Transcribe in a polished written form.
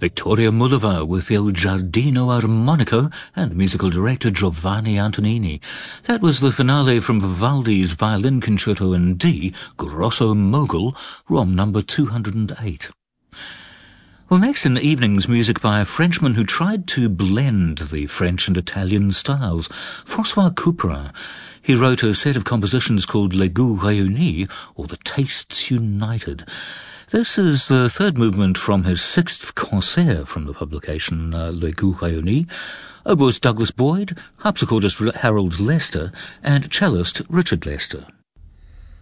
Victoria Mullova with Il Giardino Armonico and musical director Giovanni Antonini. That was the finale from Vivaldi's Violin Concerto in D, Grosso Mogul, ROM number 208. Well, next in the evening's music by a Frenchman who tried to blend the French and Italian styles, François Couperin. He wrote a set of compositions called Les Goûts Réunis, or The Tastes United. This is the third movement from his sixth concert from the publication Les Goûts Réunis. Oboist Douglas Boyd, harpsichordist Harold Lester, and cellist Richard Lester.